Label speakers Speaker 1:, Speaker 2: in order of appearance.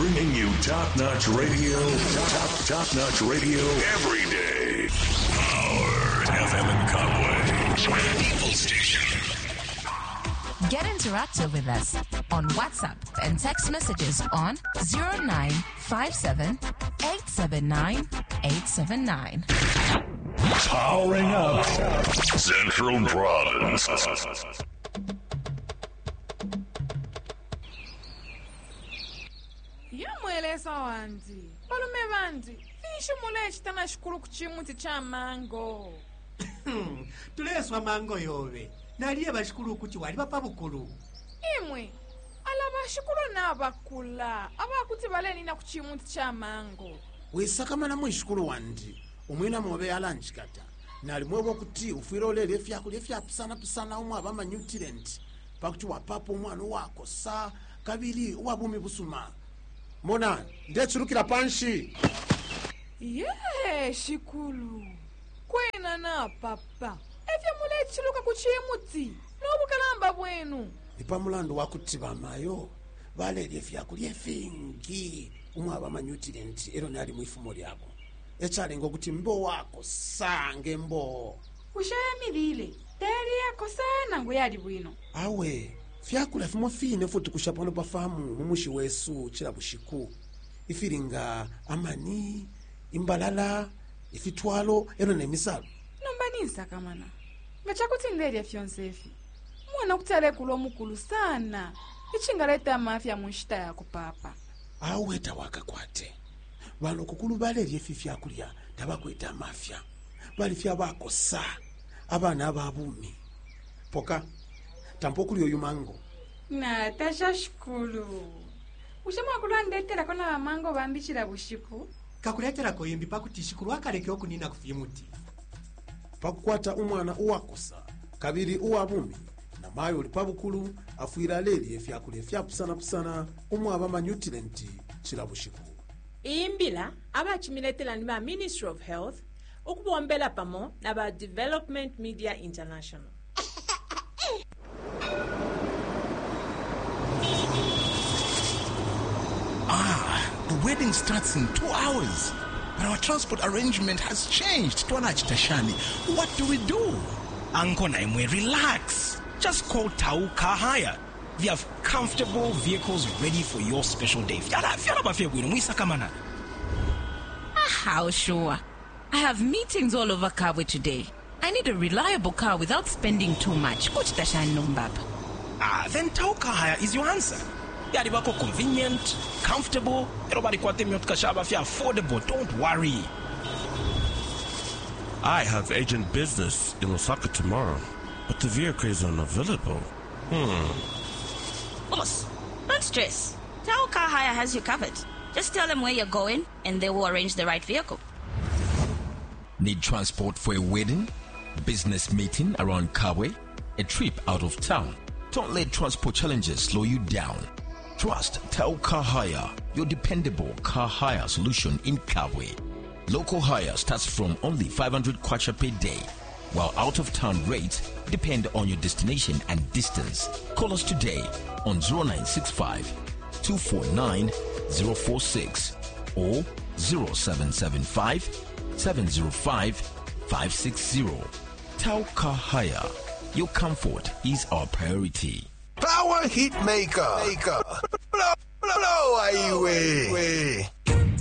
Speaker 1: bringing you top-notch radio, top-notch radio every day. Power FM in Conway, People Station.
Speaker 2: Get interactive with us on WhatsApp and text messages on 0957 879 879.
Speaker 1: Powering up Central Province.
Speaker 3: Yamwelesa wanti balume banti ishimule echitana shikulu kuchimuti cha mango.
Speaker 4: Tuleswa mango yobe naliye bashikulu kuti wali papa bukulu
Speaker 3: Imwe alaba shikulu na bakula abakuti baleni na kuchimuti cha mango.
Speaker 5: Wisakamana mwishikulu wandi umwina mobe alanchikata nali mwebo kuti ufiro olele efya pisana umwe abama nutrient pakuti wapapo umwana wako sa kabili wabumi busuma mona ndechurukira panshi
Speaker 3: Shikulu kwena na papa efya mule chiluka kuchimuti nobukalamba bwenu
Speaker 5: ipamulando wakuti bamayo balele efyakulya fingi umwe abama nutrient ero nali mwifumo lyabo echale ngokuti mbo wako sange mbo
Speaker 3: ushayamilile teri yako sana nguyali bwino
Speaker 5: awe fyakula fimo fine futhi kushapano pafamu mumushi wesu chila bushiku ifiringa amani imbalala ifitwalo eno nemisalo
Speaker 3: nombanisa kamana ngachakuti ndeli fyonsefi mwana kutale kulo mukulu sana ichingaleta mafya munshita yako papa
Speaker 5: awe tawaka kwate bano kukulu baleli efifyakulya tabakweta mafya bali fya bako sa abana ababumi poka tampokuli oyu mango
Speaker 3: Natasha shikulu ushama kulandetera kona bamango bambichira bushiku
Speaker 4: kakuletera koyimbi pakuti shikulu akaleke okunina kufimuti
Speaker 5: pakukwata umwana uwakosa kabiri uwabumi na mayo oli pabukulu afuira leli efyakulya efyapusana umwe abama nutrient chila bushiku
Speaker 6: imbila abachimiletela ni ba Ministry of Health ukubombela pamo na ba Development Media International.
Speaker 7: The wedding starts in 2 hours, but our transport arrangement has changed. Tashani, what do we do?
Speaker 8: Anko Naimwe, relax. Just call Tau Car Hire. We have comfortable vehicles ready for your special day.
Speaker 2: How sure? I have meetings all over Kabwe today. I need a reliable car without spending too much.
Speaker 8: Then Tau Car Hire is your answer. Yadibako convenient, comfortable, affordable. Don't worry.
Speaker 9: I have agent business in Osaka tomorrow, but the vehicle is unavailable.
Speaker 10: Boss, don't stress. Tao Car Hire has you covered. Just tell them where you're going and they will arrange the right vehicle.
Speaker 11: Need transport for a wedding, business meeting around Kabwe, a trip out of town? Don't let transport challenges slow you down. Trust Tao Car Hire, your dependable car hire solution in Kabwe. Local hire starts from only 500 kwacha per day, while out-of-town rates depend on your destination and distance. Call us today on 0965 249 046 or 0775 705 560. Tao Car Hire, your comfort is our priority.
Speaker 12: Power Heat Maker. Blow